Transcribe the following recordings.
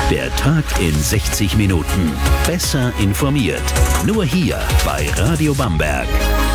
Der Tag in 60 Minuten. Besser informiert. Nur hier bei Radio Bamberg.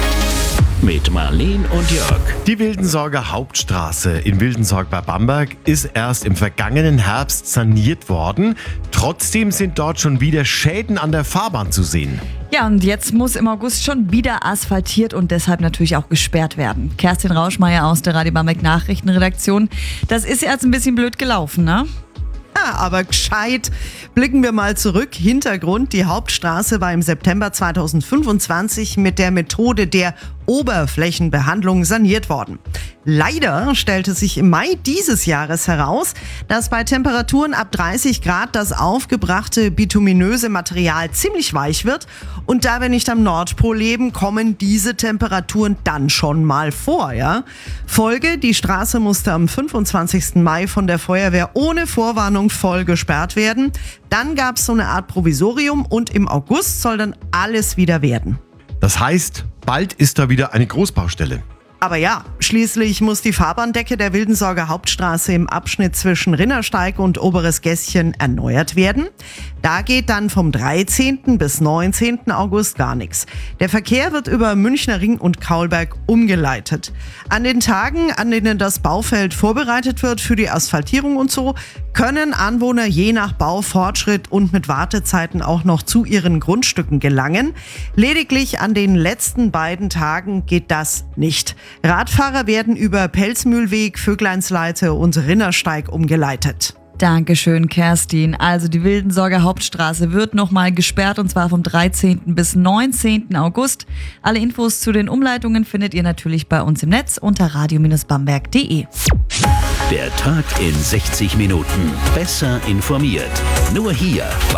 Mit Marleen und Jörg. Die Wildensorger Hauptstraße in Wildensorg bei Bamberg ist erst im vergangenen Herbst saniert worden. Trotzdem sind dort schon wieder Schäden an der Fahrbahn zu sehen. Ja, und jetzt muss im August schon wieder asphaltiert und deshalb natürlich auch gesperrt werden. Kerstin Rauschmeier aus der Radio Bamberg Nachrichtenredaktion. Das ist jetzt ein bisschen blöd gelaufen, ne? Ja, aber gescheit. Blicken wir mal zurück. Hintergrund: Die Hauptstraße war im September 2025 mit der Methode der Oberflächenbehandlung saniert worden. Leider stellte sich im Mai dieses Jahres heraus, dass bei Temperaturen ab 30 Grad das aufgebrachte bituminöse Material ziemlich weich wird. Und da wir nicht am Nordpol leben, kommen diese Temperaturen dann schon mal vor. Ja? Folge: Die Straße musste am 25. Mai von der Feuerwehr ohne Vorwarnung voll gesperrt werden. Dann gab es so eine Art Provisorium und im August soll dann alles wieder werden. Das heißt, bald ist da wieder eine Großbaustelle. Aber ja, schließlich muss die Fahrbahndecke der Wildensorger Hauptstraße im Abschnitt zwischen Rinnersteig und Oberes Gässchen erneuert werden. Da geht dann vom 13. bis 19. August gar nichts. Der Verkehr wird über Münchner Ring und Kaulberg umgeleitet. An den Tagen, an denen das Baufeld vorbereitet wird für die Asphaltierung und so, können Anwohner je nach Baufortschritt und mit Wartezeiten auch noch zu ihren Grundstücken gelangen. Lediglich an den letzten beiden Tagen geht das nicht. Radfahrer werden über Pelzmühlweg, Vögleinsleite und Rinnersteig umgeleitet. Dankeschön, Kerstin. Also die Wildensorger Hauptstraße wird nochmal gesperrt und zwar vom 13. bis 19. August. Alle Infos zu den Umleitungen findet ihr natürlich bei uns im Netz unter radio-bamberg.de. Der Tag in 60 Minuten. Besser informiert. Nur hier bei